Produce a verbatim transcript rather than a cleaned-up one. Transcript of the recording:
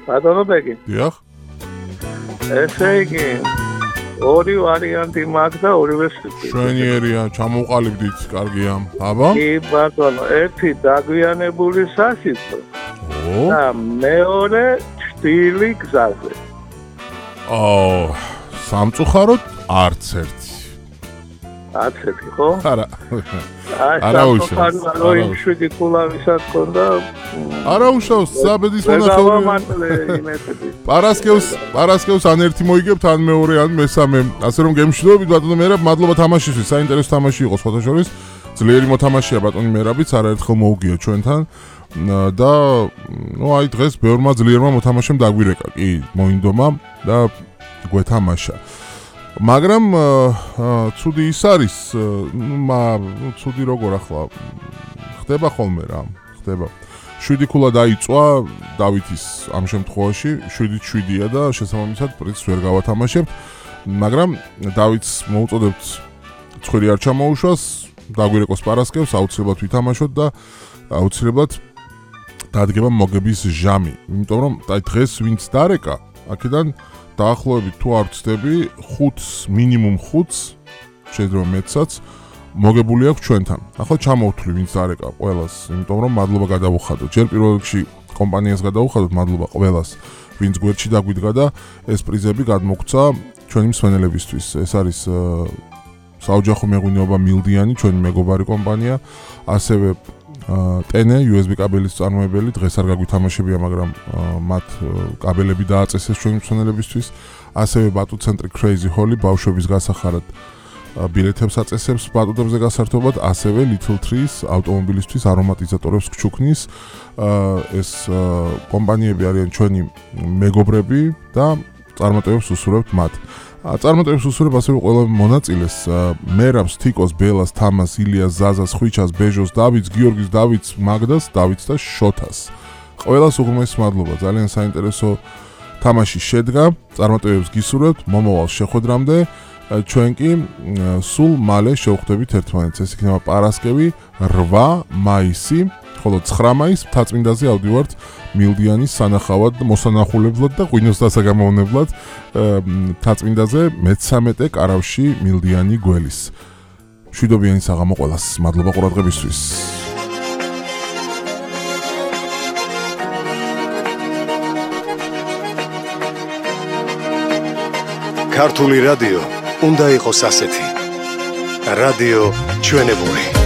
ბატონო ბეგი. დიახ. ესე იგი ორი ვარიანტი მაქვს და ორივე სიტყვით. შვენიერია, ჩამოვყალიბდით, კარგია. აბა? კი, ბატონო, ერთი დაგვიანებული სასიტყვო. ო. და მეორე ჭრილი გზაზე. აო, სამწუხაროდ არც ერთი. არც ერთი, ხო? არა. არა უშავს. რო იმ შვიდი კულავისაც ქონდა. არა უშავს, საბედის მონახულე. პარასკევს, პარასკევს ან ერთი მოიგებთ, ან მეორე, ან მესამე. ასე რომ გემშვიდობებით ბატონო მერაბ, მადლობა თამაშისთვის. საინტერესო თამაში იყო სხვათა შორის. ძლიერი მოთამაშეა ბატონი მერაბიც, არაერთხელ მოუგია ჩვენთან. და ნუ აი დღეს ბევრმა ძლიერმა მოთამაშემ დაგვირეკა, კი, მოინდომა და გვეთამაშა. მაგრამ ცუდი ის არის, ნუ ცუდი როგორ ახლა ხდება ხოლმე რა, ხდება. შვიდი ქულა დაიწვა დავითის ამ შემთხვევაში, შვიდით შვიდია და შესაბამისად პრიზს ვერ გავათამაშებთ, მაგრამ დავითს მოუწოდებთ ცხვირი არ ჩამოუშვას, დაგვირეკოს პარასკევს, აუცილებლად ვითამაშოთ და აუცილებლად დადგება მოგების ჟამი, იმიტომ რომ აი დღეს ვინც დარეკა, აქედან დაახლოებით თუ არ ვცდები, ხუთს, მინიმუმ ხუთს, შეიძლება მეცაც მოგებული აქვს ჩვენთან. ახლა ჩამოვთვლი ვინც დარეკა ყველას, იმიტომ რომ მადლობა გადავუხადოთ. ჯერ პირველ რიგში კომპანიას გადავუხადოთ, მადლობა ყველას, ვინც გვერდში დაგვიდგა და ეს პრიზები გადმოგცა ჩვენი მსმენელებისთვის. ეს არის საოჯახო მეღვინეობა მილდიანი, ჩვენი მეგობარი კომპანია, ასევე ტენე იუ ეს ბი კაბელის წარმოებელი, დღეს არ გაგვითამაშებია, მაგრამ მათ კაბელები დააწესეს ჩვენი მსმენელებისთვის, ასევე ბატუ ცენტრი Crazy Holly ბავშვების გასახარად ბილეთებს აწესებს ბატუტებზე გასართობად, ასევე Little Trees ავტომობილისთვის არომატიზატორებს გჩუქნის. ეს კომპანიები არიან ჩვენი მეგობრები და წარმატებებს უსურვებთ მათ. წარმატებებს უსურვებ ასევე ყველა მონაწილეს, მერაბს, თიკოს, ბელას, თამას, ილიას, ზაზას, ხვიჩას, ბეჟოს, დავითს, გიორგის, დავითს, მაგდას, დავითს და შოთას. ყველას უღრმესი მადლობა, ძალიან საინტერესო თამაში შედგა, წარმატებებს გისურვებთ, მომავალ შეხვედრამდე. ჩვენ კი სულ მალე შევხვდებით ერთმანეთს. ეს იქნება პარასკევი რვა მაისი, ხოლო ცხრა მაისს მთაწმინდაზე ავდივართ მილდიანის სანახავად, მოსანახულებლად და ღვინოს დასაგამოვნებლად მთაწმინდაზე მეცამეტე კარავში მილდიანი გველის. მშვიდობიანი საღამო ყველას. მადლობა ყურადღებისთვის. ქართული რადიო უნდა იყოს ასეთი. რადიო ჩვენებური.